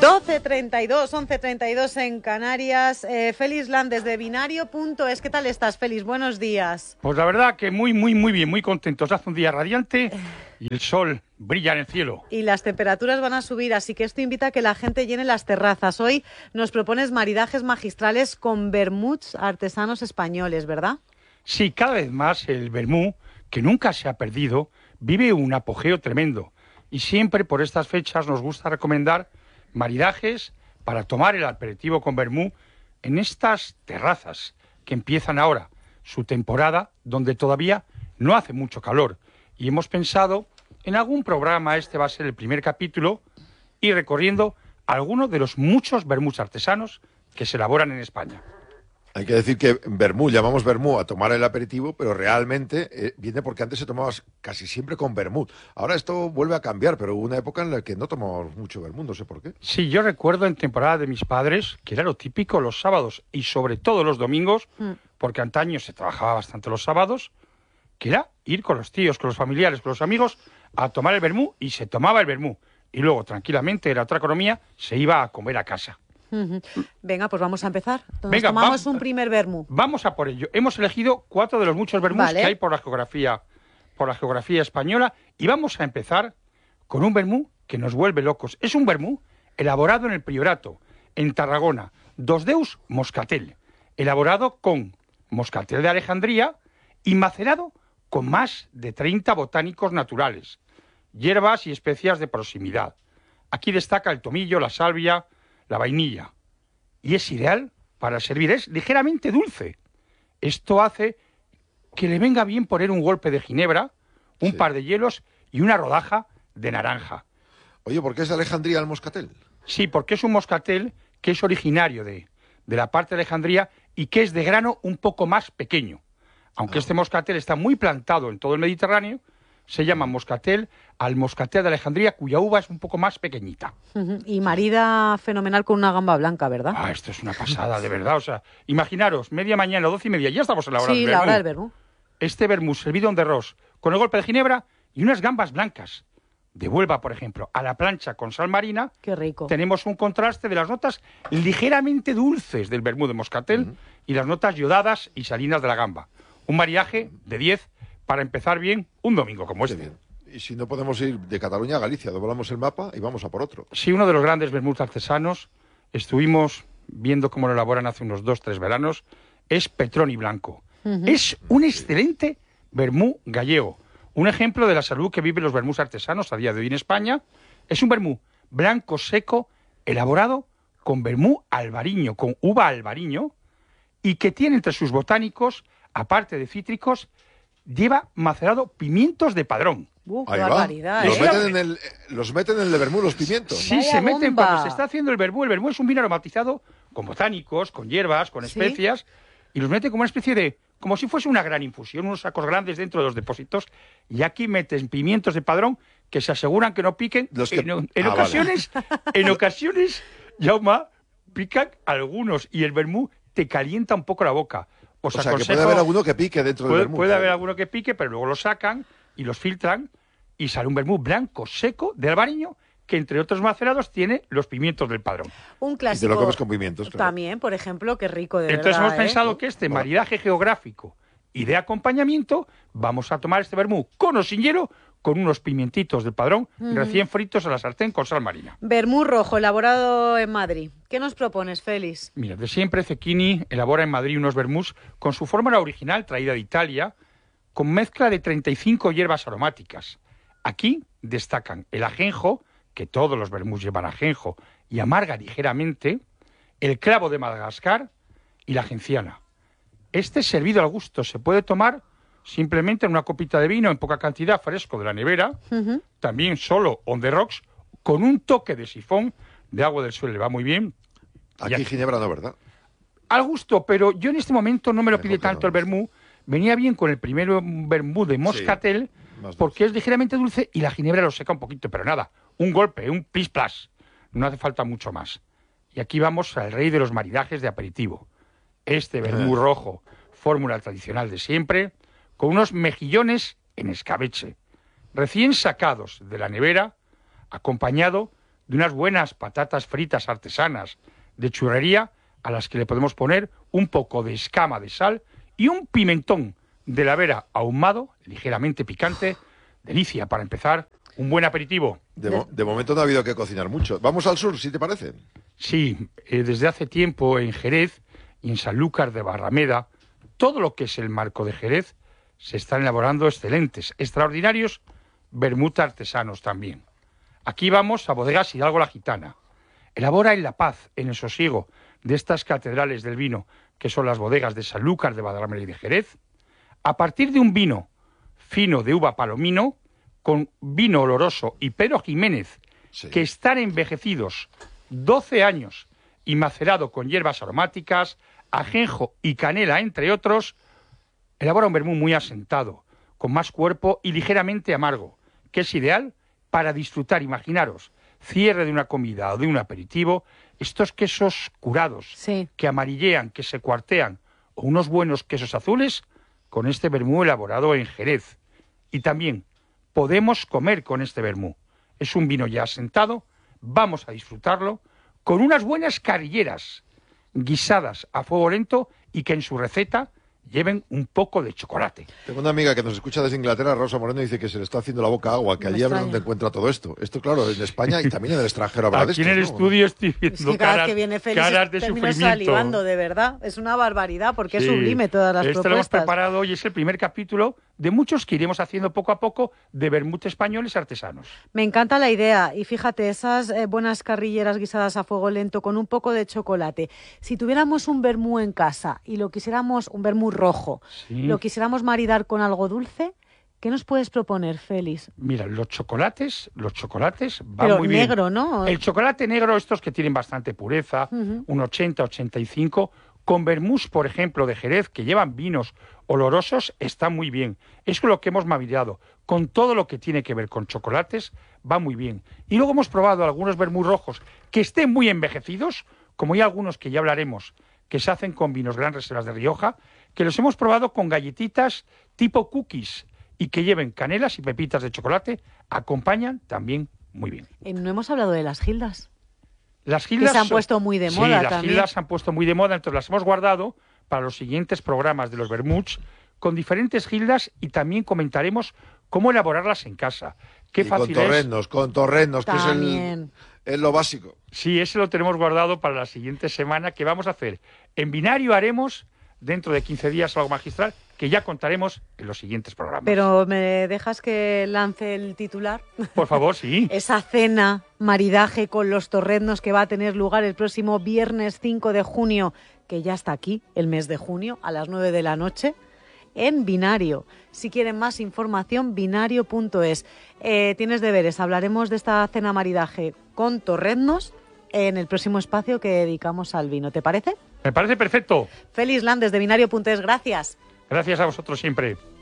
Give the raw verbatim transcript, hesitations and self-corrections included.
doce treinta y dos, once treinta y dos en Canarias. Eh, Félix Lan desde binario punto es. ¿Qué tal estás, Félix? Buenos días. Pues la verdad que muy, muy, muy bien, muy contentos. Hace un día radiante y el sol brilla en el cielo. Y las temperaturas van a subir, así que esto invita a que la gente llene las terrazas. Hoy nos propones maridajes magistrales con vermuts artesanos españoles, ¿verdad? Sí, cada vez más el vermú, que nunca se ha perdido, vive un apogeo tremendo. Y siempre por estas fechas nos gusta recomendar maridajes para tomar el aperitivo con vermú en estas terrazas que empiezan ahora su temporada, donde todavía no hace mucho calor. Y hemos pensado en algún programa, este va a ser el primer capítulo, y recorriendo algunos de los muchos vermuts artesanos que se elaboran en España. Hay que decir que vermú, llamamos vermú a tomar el aperitivo, pero realmente eh, viene porque antes se tomaba casi siempre con vermut. Ahora esto vuelve a cambiar, pero hubo una época en la que no tomábamos mucho vermut, no sé por qué. Sí, yo recuerdo en temporada de mis padres que era lo típico los sábados y sobre todo los domingos, mm. porque antaño se trabajaba bastante los sábados, que era ir con los tíos, con los familiares, con los amigos a tomar el vermú, y se tomaba el vermú. Y luego, tranquilamente, era otra economía, se iba a comer a casa. Uh-huh. Venga, pues vamos a empezar. Nos Venga, tomamos va, un primer vermú. Vamos a por ello. Hemos elegido cuatro de los muchos vermús vale. que hay por la geografía, por la geografía española, y vamos a empezar con un vermú que nos vuelve locos. Es un vermú elaborado en el Priorato, en Tarragona, Dos Deus Moscatel, elaborado con moscatel de Alejandría y macerado con más de treinta botánicos naturales, hierbas y especias de proximidad. Aquí destaca el tomillo, la salvia, la vainilla, y es ideal para servir, es ligeramente dulce. Esto hace que le venga bien poner un golpe de ginebra, un sí. par de hielos y una rodaja de naranja. Oye, ¿por qué es de Alejandría el moscatel? Sí, porque es un moscatel que es originario de, de la parte de Alejandría y que es de grano un poco más pequeño. Aunque ah. este moscatel está muy plantado en todo el Mediterráneo, se llama moscatel al moscatel de Alejandría, cuya uva es un poco más pequeñita. Uh-huh. Y marida fenomenal con una gamba blanca, ¿verdad? Ah, esto es una pasada, de verdad. O sea, imaginaros, media mañana, doce y media, ya estamos en la hora sí, del vermú. Sí, la hora del vermú. Este vermú servido en arroz, con el golpe de ginebra y unas gambas blancas. De Huelva, por ejemplo, a la plancha con sal marina. Qué rico. Tenemos un contraste de las notas ligeramente dulces del vermú de moscatel uh-huh. y las notas yodadas y salinas de la gamba. Un maridaje de diez para empezar bien un domingo como este. Bien. Y si no podemos ir de Cataluña a Galicia, doblamos el mapa y vamos a por otro. Sí, uno de los grandes vermuts artesanos, estuvimos viendo cómo lo elaboran hace unos dos, tres veranos, es Petroni Blanco. Uh-huh. Es un excelente vermú gallego, un ejemplo de la salud que viven los vermús artesanos a día de hoy en España. Es un vermú blanco seco, elaborado con vermú albariño, con uva albariño, y que tiene entre sus botánicos, aparte de cítricos, lleva macerado pimientos de Padrón. Uh, qué barbaridad, los, ¿eh? meten en el, los meten en el vermú los pimientos. Sí, Vaya se meten bomba. cuando se está haciendo el vermú. El vermú es un vino aromatizado con botánicos, con hierbas, con ¿Sí? especias, y los meten como una especie de, como si fuese una gran infusión, unos sacos grandes dentro de los depósitos, y aquí meten pimientos de Padrón que se aseguran que no piquen. Los que... En, en ah, ocasiones, vale. en ocasiones, Jaume, pican algunos, y el vermú te calienta un poco la boca. Os o sea, aconsejo, que puede haber alguno que pique dentro puede, del vermú. Puede haber alguno que pique, pero luego lo sacan y los filtran y sale un vermú blanco, seco, de albariño, que entre otros macerados tiene los pimientos del Padrón. Un clásico. Y te lo comes con pimientos, claro. También, por ejemplo, qué rico, de Entonces verdad, hemos ¿eh? pensado que este maridaje geográfico y de acompañamiento, vamos a tomar este vermú con o sin hielo, con unos pimientitos del Padrón uh-huh. recién fritos a la sartén con sal marina. Vermú rojo, elaborado en Madrid. ¿Qué nos propones, Félix? Mira, de siempre Cecchini elabora en Madrid unos vermús con su fórmula original traída de Italia, con mezcla de treinta y cinco hierbas aromáticas. Aquí destacan el ajenjo, que todos los vermús llevan ajenjo, y amarga ligeramente, el clavo de Madagascar y la genciana. Este servido al gusto se puede tomar simplemente en una copita de vino en poca cantidad, fresco de la nevera, uh-huh. también solo on the rocks, con un toque de sifón de agua del suelo, le va muy bien. Aquí, aquí ginebra no, ¿verdad? Al gusto, pero yo en este momento no me lo Mejor pide tanto no. el vermú. Venía bien con el primer vermú de moscatel, sí, porque es ligeramente dulce y la ginebra lo seca un poquito, pero nada, un golpe, un plis plas, no hace falta mucho más. Y aquí vamos al rey de los maridajes de aperitivo. Este vermú rojo, fórmula tradicional de siempre, con unos mejillones en escabeche, recién sacados de la nevera, acompañado de unas buenas patatas fritas artesanas de churrería, a las que le podemos poner un poco de escama de sal y un pimentón de la Vera ahumado, ligeramente picante. Delicia para empezar un buen aperitivo. De, mo de momento no ha habido que cocinar mucho. Vamos al sur, si te parece. Sí, eh, desde hace tiempo en Jerez y en Sanlúcar de Barrameda, todo lo que es el marco de Jerez, se están elaborando excelentes, extraordinarios vermut artesanos también. Aquí vamos a Bodegas Hidalgo la Gitana. Elabora en la paz, en el sosiego de estas catedrales del vino, que son las bodegas de Sanlúcar de Barrameda y de Jerez, a partir de un vino fino de uva palomino, con vino oloroso y Pedro Jiménez, sí, que están envejecidos doce años y macerado con hierbas aromáticas, ajenjo y canela, entre otros, elabora un vermú muy asentado, con más cuerpo y ligeramente amargo, que es ideal para disfrutar. Imaginaros, cierre de una comida o de un aperitivo, estos quesos curados, sí, que amarillean, que se cuartean, o unos buenos quesos azules, con este vermú elaborado en Jerez. Y también podemos comer con este vermú. Es un vino ya asentado, vamos a disfrutarlo con unas buenas carrilleras guisadas a fuego lento y que en su receta lleven un poco de chocolate. Tengo una amiga que nos escucha desde Inglaterra, Rosa Moreno, y dice que se le está haciendo la boca agua, que allí a ver dónde encuentra todo esto. Esto, claro, en España y también en el extranjero habrá de esto. Aquí en el ¿no? estudio estoy viendo es que cada caras, que viene Félix caras de termino sufrimiento. salivando, de verdad. Es una barbaridad, porque Sí, es sublime todas las esto propuestas. lo hemos preparado y es el primer capítulo de muchos que iremos haciendo poco a poco de vermut españoles artesanos. Me encanta la idea. Y fíjate, esas eh, buenas carrilleras guisadas a fuego lento con un poco de chocolate. Si tuviéramos un vermú en casa y lo quisiéramos, un vermú rojo, sí, lo quisiéramos maridar con algo dulce, ¿qué nos puedes proponer, Félix? Mira, los chocolates, los chocolates van Pero muy bien. negro, ¿no? El chocolate negro, estos que tienen bastante pureza, uh-huh, un ochenta, ochenta y cinco, con vermús, por ejemplo, de Jerez, que llevan vinos olorosos, está muy bien. Es lo que hemos maridado. Con todo lo que tiene que ver con chocolates, va muy bien. Y luego hemos probado algunos vermús rojos que estén muy envejecidos, como hay algunos que ya hablaremos, que se hacen con vinos Gran Reservas de Rioja, que los hemos probado con galletitas tipo cookies y que lleven canelas y pepitas de chocolate, acompañan también muy bien. Eh, no hemos hablado de las gildas. Las gildas que se han puesto muy de moda sí, las también. gildas se han puesto muy de moda, entonces las hemos guardado para los siguientes programas de los vermuts con diferentes gildas y también comentaremos cómo elaborarlas en casa. Qué y fácil con torrenos, es. con torrenos, también. que es, el, es lo básico. Sí, ese lo tenemos guardado para la siguiente semana, que vamos a hacer. En Binario haremos, dentro de quince días, algo magistral, que ya contaremos en los siguientes programas. Pero ¿me dejas que lance el titular? Por favor, sí. Esa cena, maridaje con los torreznos que va a tener lugar el próximo viernes cinco de junio, que ya está aquí, el mes de junio, a las nueve de la noche, en Binario. Si quieren más información, binario punto es. Eh, tienes deberes, hablaremos de esta cena maridaje con torreznos en el próximo espacio que dedicamos al vino. ¿Te parece? Me parece perfecto. Félix Landes de binario punto es, gracias. Gracias a vosotros siempre.